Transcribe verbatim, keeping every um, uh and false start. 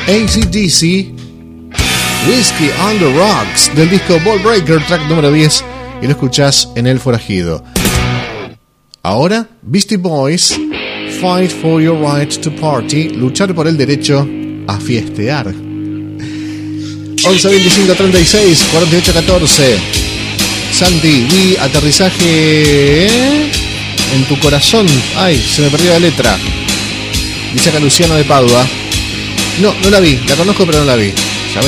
A C D C, Whiskey on the Rocks, del disco Ball Breaker, track número diez, y lo escuchás en El Forajido. Ahora, Beastie Boys, Fight for your right to party, luchar por el derecho a fiestear. once veinticinco treinta y seis, cuarenta y ocho catorce. Santi, vi aterrizaje en tu corazón. Ay, se me perdió la letra. Dice acá Luciano de Padua. No, no la vi, la conozco pero no la vi.